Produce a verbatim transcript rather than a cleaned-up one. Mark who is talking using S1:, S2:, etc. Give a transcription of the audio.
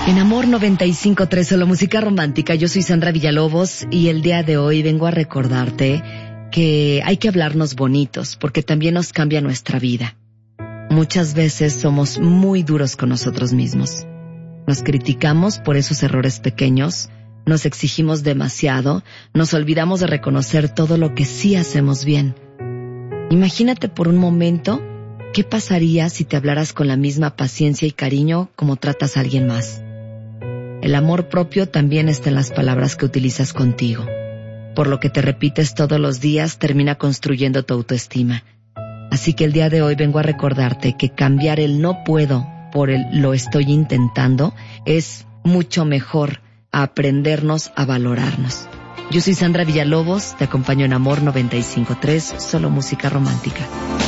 S1: En Amor noventa y cinco punto tres, solo música romántica. Yo soy Sandra Villalobos y el día de hoy vengo a recordarte que hay que hablarnos bonitos porque también nos cambia nuestra vida. Muchas veces somos muy duros con nosotros mismos. Nos criticamos por esos errores pequeños, nos exigimos demasiado, nos olvidamos de reconocer todo lo que sí hacemos bien. Imagínate por un momento qué pasaría si te hablaras con la misma paciencia y cariño como tratas a alguien más. El amor propio también está en las palabras que utilizas contigo. Por lo que te repites todos los días termina construyendo tu autoestima. Así que el día de hoy vengo a recordarte que cambiar el no puedo por el lo estoy intentando es mucho mejor a aprendernos a valorarnos. Yo soy Sandra Villalobos, te acompaño en Amor noventa y cinco punto tres, solo música romántica.